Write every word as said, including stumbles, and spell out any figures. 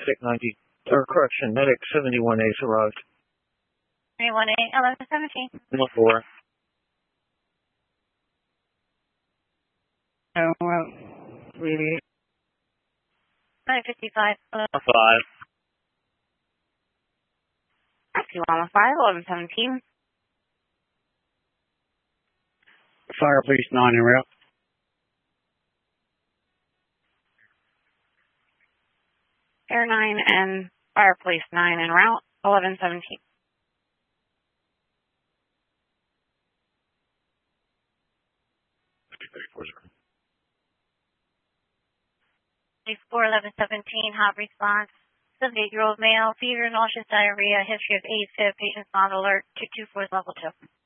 Medic ninety, or correction, Medic seventy-one A's arrived. seventy-one A, eleven seventeen. one four. Oh, well, really? nine fifty-five. Uh, five. Rescue Lima five, eleven seventeen. Fire Police nine en route. Air nine and Fire Police nine en route, eleven seventeen. four eleven seventeen, hot response. seventy-eight-year-old male, fever, nauseous, diarrhea, history of A Fib, patient's not alert, two two four is level two.